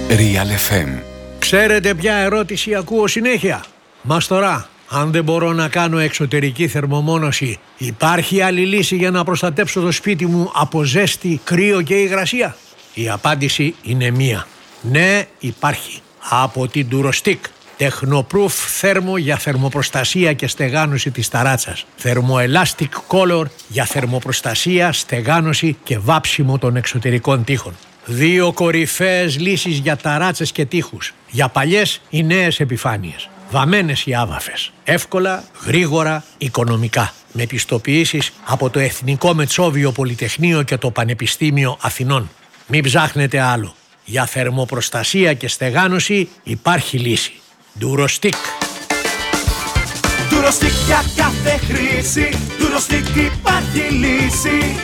Real FM. Ξέρετε ποια ερώτηση ακούω συνέχεια? Μαστορά, αν δεν μπορώ να κάνω εξωτερική θερμομόνωση, υπάρχει άλλη λύση για να προστατέψω το σπίτι μου από ζέστη, κρύο και υγρασία? Η απάντηση είναι μία. Ναι, υπάρχει. Από την Durostick. Technoproof θέρμο για θερμοπροστασία και στεγάνωση της ταράτσας. Thermoelastic Color για θερμοπροστασία, στεγάνωση και βάψιμο των εξωτερικών τοίχων. 2 κορυφαίες λύσεις για ταράτσες και τοίχους. Για παλιές ή νέες επιφάνειες. Βαμμένες ή άβαφες. Εύκολα, γρήγορα, οικονομικά. Με πιστοποιήσεις από το Εθνικό Μετσόβιο Πολυτεχνείο και το Πανεπιστήμιο Αθηνών. Μην ψάχνετε άλλο. Για θερμοπροστασία και στεγάνωση υπάρχει λύση. Durostick. Durostick για κάθε χρήση. Durostick υπάρχει λύση.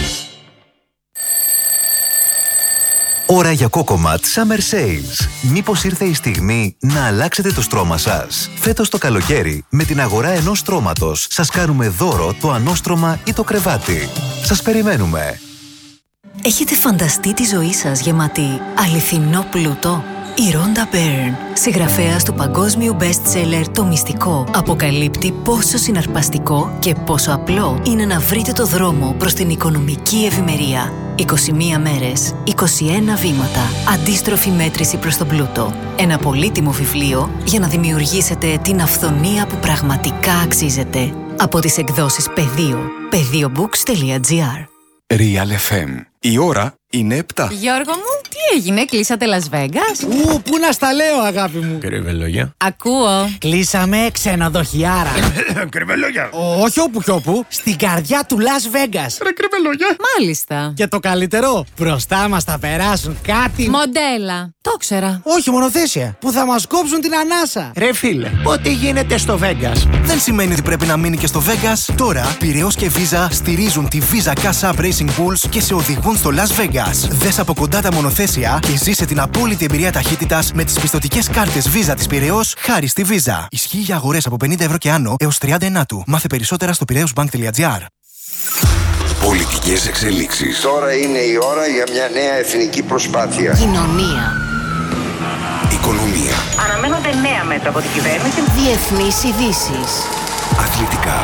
Ώρα για Cocomat Summer Sales. Μήπως ήρθε η στιγμή να αλλάξετε το στρώμα σας? Φέτος το καλοκαίρι, με την αγορά ενός στρώματος, σας κάνουμε δώρο το ανώστρωμα ή το κρεβάτι. Σας περιμένουμε. Έχετε φανταστεί τη ζωή σας γεμάτη αληθινό πλούτο? Η Rhonda Byrne, συγγραφέας του παγκόσμιου best-seller «Το Μυστικό», αποκαλύπτει πόσο συναρπαστικό και πόσο απλό είναι να βρείτε το δρόμο προς την οικονομική ευημερία. 21 μέρες, 21 βήματα, αντίστροφη μέτρηση προς τον πλούτο. Ένα πολύτιμο βιβλίο για να δημιουργήσετε την αυθονία που πραγματικά αξίζετε. Από τις εκδόσεις Πεδίο, pediobooks.gr. Real FM. Η ώρα είναι 7. Γιώργο μου, τι έγινε, κλείσατε Las Vegas? Πού να στα λέω, αγάπη μου. Κρυβελόγια. Ακούω. Κλείσαμε ξενοδοχιάρα. Κρυβελόγια. Όχι όπου κι όπου, στην καρδιά του Las Vegas. Ρε κρυβελόγια. Μάλιστα. Και το καλύτερο, μπροστά μας θα περάσουν κάτι. Μοντέλα. Το ξέρα. Όχι, μονοθέσια. Που θα μας κόψουν την ανάσα. Ρε φίλε, ό,τι γίνεται στο Vegas Δεν σημαίνει ότι πρέπει να μείνει και στο Vegas. Τώρα, Πειραιώς και Visa στηρίζουν τη Visa Cash App Racing Bulls και σε οδηγούν στο Las Vegas. Δες από κοντά τα μονοθέσια και ζήσε την απόλυτη εμπειρία ταχύτητας με τις πιστωτικές κάρτες Visa της Πειραιώς χάρη στη Visa. Ισχύει για αγορές από 50 ευρώ και άνω έως 30 του. Μάθε περισσότερα στο piraeusbank.gr. Πολιτικές εξελίξεις. Τώρα είναι η ώρα για μια νέα εθνική προσπάθεια. Κοινωνία. Οικονομία. Αναμένονται νέα μέτρα από την κυβέρνηση. Διεθνείς ειδήσεις. Αθλητικά.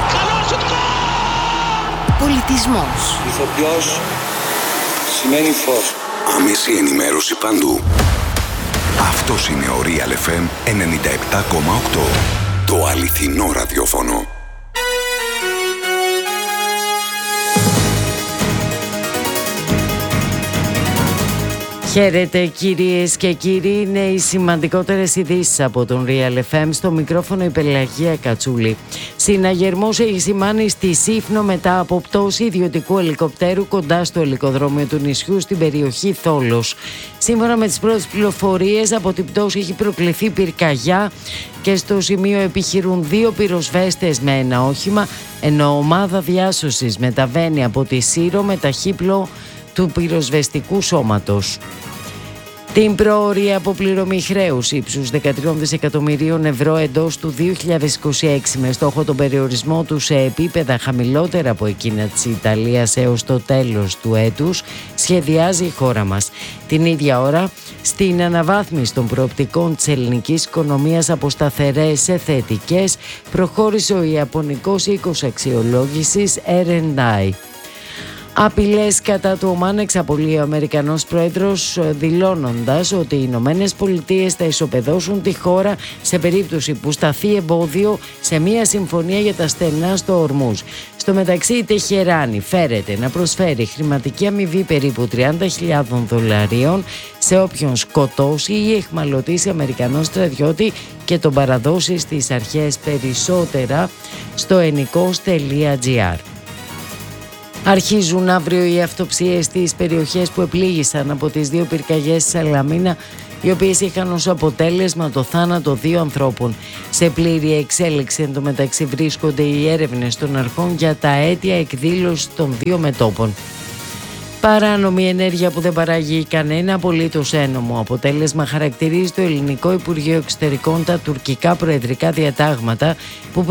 Πολιτισμός. ηθοποιός σημαίνει φως. Άμεση ενημέρωση παντού. Αυτός είναι ο Real FM 97,8. Το αληθινό ραδιόφωνο. Χαίρετε κυρίες και κύριοι, είναι οι σημαντικότερες ειδήσεις από τον Real FM. Στο μικρόφωνο η Πελαγία Κατσούλη. Συναγερμός έχει σημάνει στη Σύφνο μετά από πτώση ιδιωτικού ελικοπτέρου κοντά στο ελικοδρόμιο του νησιού στην περιοχή Θόλος. Σύμφωνα με τις πρώτες πληροφορίες, από την πτώση έχει προκληθεί πυρκαγιά και στο σημείο επιχειρούν 2 πυροσβέστες με ένα όχημα, ενώ ομάδα διάσωσης μεταβαίνει από τη Σύρο με ταχύπλο του πυροσβεστικού σώματος. Την πρόωρη αποπληρωμή χρέους ύψους 13 δισεκατομμυρίων ευρώ εντός του 2026 με στόχο τον περιορισμό του σε επίπεδα χαμηλότερα από εκείνα της Ιταλίας έως το τέλος του έτους σχεδιάζει η χώρα μας. Την ίδια ώρα, στην αναβάθμιση των προοπτικών της ελληνικής οικονομίας από σταθερές σε θετικές, προχώρησε ο Ιαπωνικός οίκος αξιολόγησης R&I. Απειλές κατά του Ομάν εξαπολύει ο Αμερικανός πρόεδρος, δηλώνοντας ότι οι Ηνωμένες Πολιτείες θα ισοπεδώσουν τη χώρα σε περίπτωση που σταθεί εμπόδιο σε μια συμφωνία για τα στενά στο Ορμούζ. Στο μεταξύ, η Τεχεράνη φέρεται να προσφέρει χρηματική αμοιβή περίπου $30,000 σε όποιον σκοτώσει ή εχμαλωτήσει Αμερικανό στρατιώτη και τον παραδώσει στις αρχές. Περισσότερα στο ennikos.gr. Αρχίζουν αύριο οι αυτοψίες στις περιοχές που επλήγησαν από τις 2 πυρκαγιές στη Σαλαμίνα, οι οποίες είχαν ως αποτέλεσμα το θάνατο 2 ανθρώπων. Σε πλήρη εξέλιξη εντωμεταξύ βρίσκονται οι έρευνες των αρχών για τα αίτια εκδήλωσης των 2 μετώπων. Παράνομη ενέργεια που δεν παράγει κανένα απολύτως ένομο αποτέλεσμα χαρακτηρίζει το Ελληνικό Υπουργείο Εξωτερικών τα τουρκικά προεδρικά διατάγματα που